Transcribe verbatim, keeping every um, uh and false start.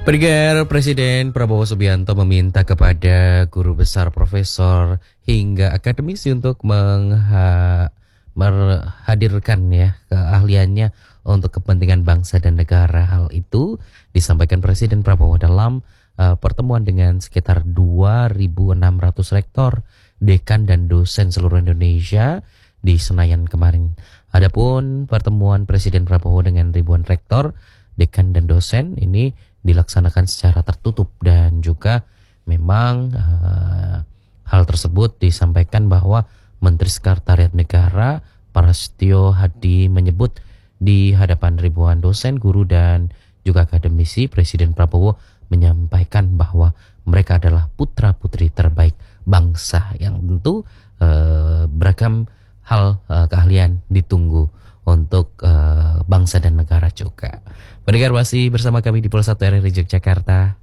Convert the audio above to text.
Pendengar, Presiden Prabowo Subianto meminta kepada guru besar, profesor hingga akademisi untuk mengha- menghadirkan ya keahliannya untuk kepentingan bangsa dan negara. Hal itu disampaikan Presiden Prabowo dalam uh, pertemuan dengan sekitar dua ribu enam ratus rektor, dekan dan dosen seluruh Indonesia di Senayan kemarin. Adapun pertemuan Presiden Prabowo dengan ribuan rektor, dekan dan dosen ini dilaksanakan secara tertutup dan juga memang uh, hal tersebut disampaikan bahwa Menteri Sekretariat Negara Prasetyo Hadi menyebut di hadapan ribuan dosen, guru dan juga akademisi, Presiden Prabowo menyampaikan bahwa mereka adalah putra-putri terbaik bangsa yang tentu uh, beragam hal uh, keahlian ditunggu untuk uh, bangsa dan negara juga. Pendengar, masih bersama kami di Pulsa satu R R I Yogyakarta.